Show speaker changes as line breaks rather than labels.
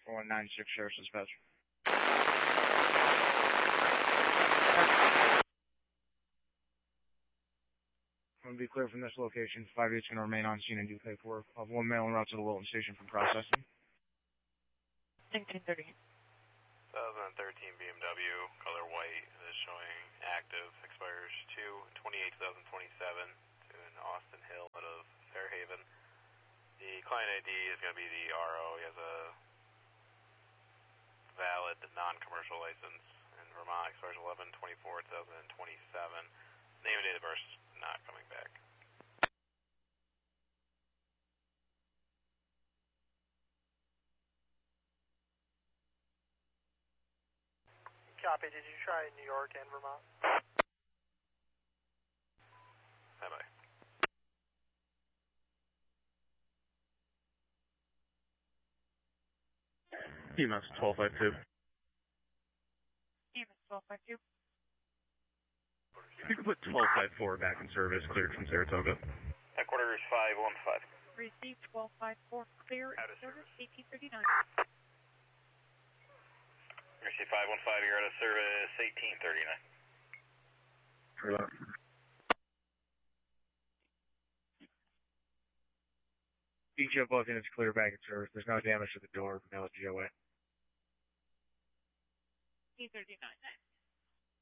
4196 Sheriff's Dispatch. I'm going to be clear from this location. 5-8's going to remain on scene and do paperwork. I'll have one male en route to the Wilton Station for processing.
1930.
2013 BMW, color white, is showing active, expires 2/28/2027 to an Austin Hill out of Fairhaven. The client ID is going to be the RO. He has a valid non-commercial license in Vermont, expires 11/24/2027. Name and date of birth is not coming back.
Copy. Did you try New York and Vermont?
Bye-bye.
EMS 1252.
EMS 1252.
You can put 1254 back in service, cleared from Saratoga.
Headquarters 515.
Received 1254, clear in service 1839.
Receive 515, you're out of service 1839.
BGO booking is clear back in service. There's no damage to the door. No GOA.
1839.